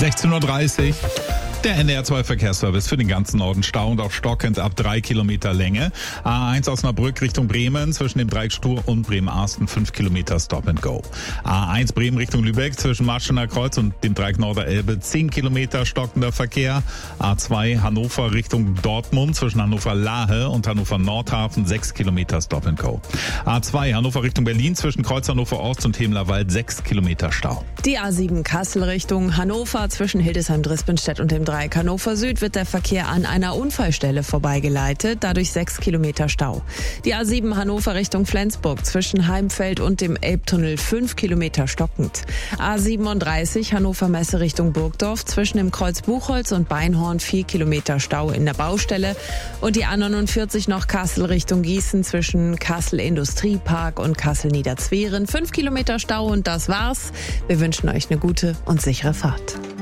16:30 Uhr. Der NDR2-Verkehrsservice für den ganzen Norden Stau und auch stockend ab 3 Kilometer Länge. A1 Osnabrück Richtung Bremen zwischen dem Dreieck Stur und Bremen-Arsten 5 Kilometer Stop and Go. A1 Bremen Richtung Lübeck zwischen Marschener Kreuz und dem Dreieck Norderelbe 10 Kilometer stockender Verkehr. A2 Hannover Richtung Dortmund zwischen Hannover-Lahe und Hannover-Nordhafen 6 Kilometer Stop and Go. A2 Hannover Richtung Berlin zwischen Kreuz Hannover Ost und Hemlerwald 6 Kilometer Stau. Die A7 Kassel Richtung Hannover zwischen Hildesheim-Drispenstedt und dem Dreieck Hannover Süd wird der Verkehr an einer Unfallstelle vorbeigeleitet, dadurch 6 Kilometer Stau. Die A7 Hannover Richtung Flensburg zwischen Heimfeld und dem Elbtunnel 5 Kilometer stockend. A37 Hannover Messe Richtung Burgdorf zwischen dem Kreuz Buchholz und Beinhorn 4 Kilometer Stau in der Baustelle. Und die A49 noch Kassel Richtung Gießen zwischen Kassel Industriepark und Kassel Niederzweren 5 Kilometer Stau und das war's. Wir wünschen euch eine gute und sichere Fahrt.